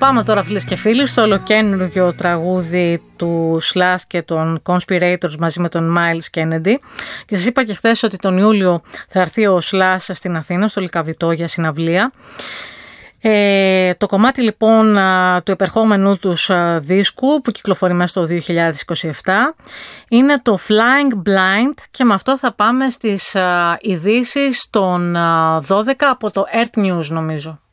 Πάμε τώρα, φίλες και φίλοι, στο ολοκαίνουργιο τραγούδι του Slash και των Conspirators μαζί με τον Miles Kennedy. Και σας είπα και χθες ότι τον Ιούλιο θα έρθει ο Slash στην Αθήνα, στο Λυκαβητό, για συναυλία. Το κομμάτι λοιπόν του επερχόμενου τους δίσκου που κυκλοφορεί μέσα στο 2027 είναι το Flying Blind, και με αυτό θα πάμε στις ειδήσεις των 12 από το Earth News, νομίζω.